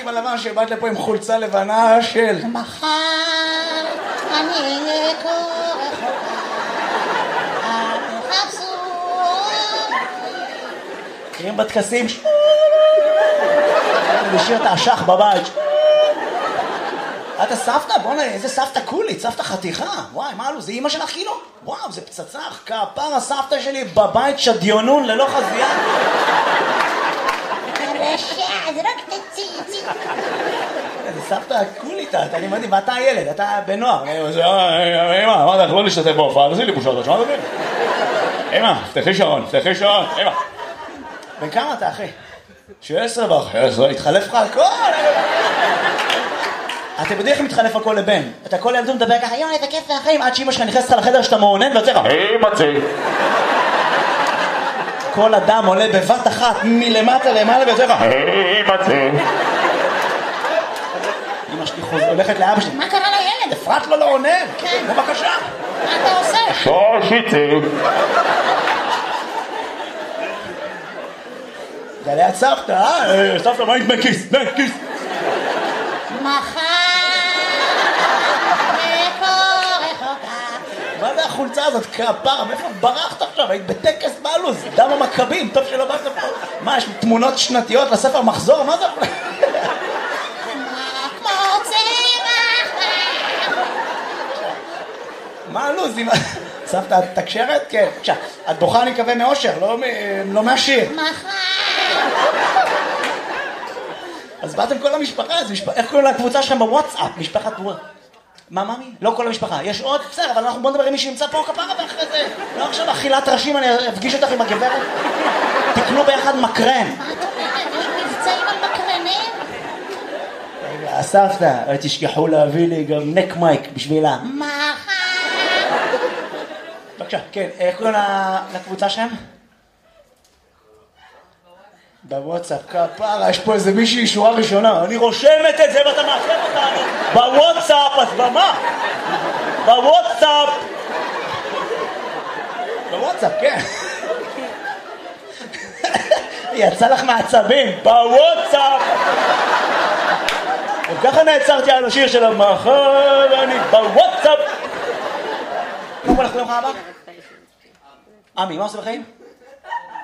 הלבן שבאת לפה עם חולצה לבנה של... מחר אני אהיה כה רחוקה, אל תחפשו אותי. תראים בטקסים, לשיר את האשך בבית. אתה סבתא? בוא'נה, איזה סבתא קולית, סבתא חתיכה. וואי, מה אלו, זה אמא שלך כאילו? וואו, זה פצצה, כפר הסבתא שלי בבית שדיונון ללא חזייה. הרשע, זה רק תציצי. זה סבתא קולית, אני מדהים, ואתה הילד, אתה בנוער. אמא, מה אתה לא להשתתף בהופעה? תעשי לי בושות, שמעת אותי? אמא, פתחי שעון, אמא. בן כמה אתה, אחי? 16 ו11, התחלף לך הכל. אתם יודעים איך מתחלף הכל לבן? אתה כל ילדו מדבר ככה, יואי, איזה כיף והחיים, עד שאמא שלך נכנסת לחדר שאתה מעונן ויוצא לך, היי מצי. כל אדם עולה בבת אחת מלמטה למעלה ויוצא לך, היי מצי. אמא שלי הולכת לאבא שלי, מה קרה לילד? אפרת לו לא עונן. כן. בבקשה. מה אתה עושה? שושיצי. זה ליד סבתא, סבתא, מה נדמה כיס? כיס. מחר מה זה החולצה הזאת? כפרה, מאיפה ברחת עכשיו? היית בטקס בעלוז, דם המכבים, טוב שלא באת פה. מה, יש תמונות שנתיות לספר מחזור? מה זה? מה הלוז? סבתא, את תקשרת? כן. עכשיו, את בוכה אני מקווה מאושר, לא מהשיר. אז באתם כל המשפחה, איך קוראים לקבוצה שלכם בוואטסאפ? משפחת וואטסאפ. מה, ממי? לא כל המשפחה. יש עוד? בסדר, אבל אנחנו בוא נדבר עם מי שנמצא פה כפרה ואחרי זה. לא עכשיו אכילת ראשים, אני אפגיש אותך עם הגברת. תקנו ביחד מקרן. מה את אומרת? יש מבצעים על מקרנים? רגע, הסבתא, תשכחו להביא לי גם נק מייק בשבילה. מחר. בבקשה, כן, איך קוראים לקבוצה שלהם? בוואטסאפ, כפרה, יש פה איזה מישהי שורה ראשונה, אני רושמת את זה ואתה מאשר אותנו בוואטסאפ, אז במה? בוואטסאפ, כן. יצא לך מעצבים, בוואטסאפ. וככה נעצרתי על השיר של המחר, אני בוואטסאפ. מה קורה לך ביום הבא? עמי, מה עושה בחיים?